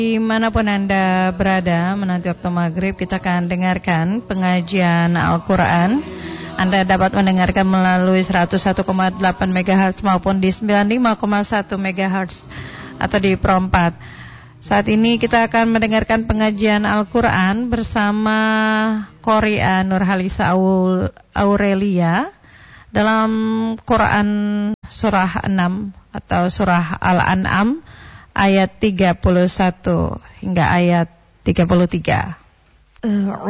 Dimanapun Anda berada, menanti waktu maghrib kita akan dengarkan pengajian Al-Quran. Anda dapat mendengarkan melalui 101,8 MHz maupun di 95,1 MHz atau di Pro 4. Saat ini kita akan mendengarkan pengajian Al-Quran bersama Qoria Nurhalisa Aurelia dalam Quran surah 6 atau surah Al-An'am ayat 31 hingga ayat 33.